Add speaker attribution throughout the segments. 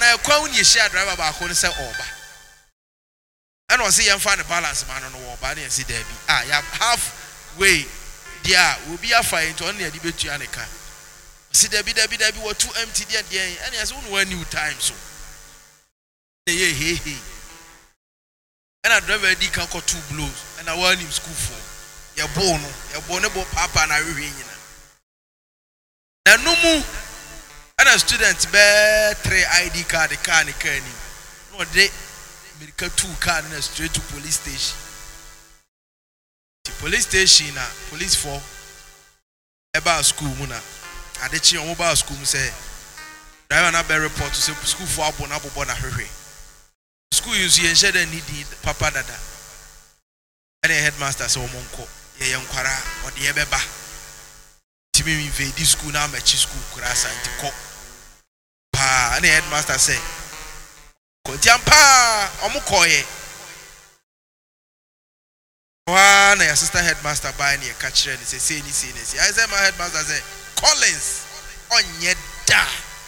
Speaker 1: na kwa uni share driver ba ko ne se oba and was say find the balance man no oba na say there be ya halfway there will be a fight to only the betu aneka see there be were too empty there and as one new time so hey and I driver di can got 2 blows and I want him school for your bono papa na we nyina na no mu and a student be 3 ID card the car ni can no dey medical 2 card na straight to police station. The police station na police for about school mu na adechi on mobile school mu say driver na be report to say school for abona bobo na hwehwe school use yen share need papa dada and the headmaster say omonko ye yankwara ode ye beba timi mi ve di school na machi school kura santi ko pa and the headmaster say ko tiampa omokoye one assistant headmaster by near catcher and say ni I say my headmaster say Collins onye da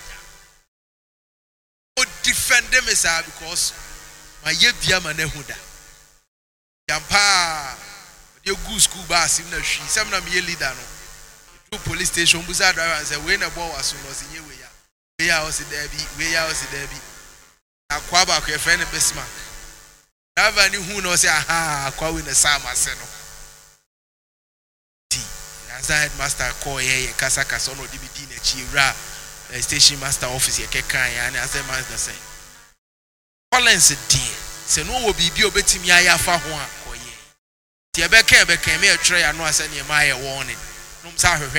Speaker 1: o defend them sir because my yebia manehuda yampa the good school bus in the she some na me leader no to police station busa driver and say we na boy was no sinye we ya o si derby akwa ba ko friend Bismarck driver ni hu no say aha akwa we na sam ase no ti as headmaster call here kasa no dibidi na chiwra station master office ye kekan ya na as master say Collins dear say no wo bibi obetimi ayafa ho a koye ti e be kan me e twerɛ ya no ase ne ma ye warning no msa hwehwɛ